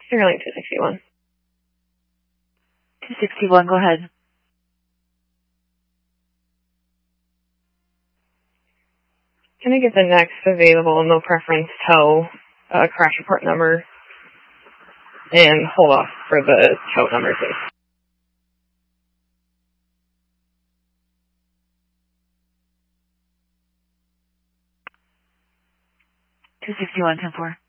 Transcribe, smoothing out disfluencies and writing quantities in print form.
Sterling 261. 261, go ahead. Can I get the next available no preference tow crash report number? And hold off for the tow number, please. 261, 10-4.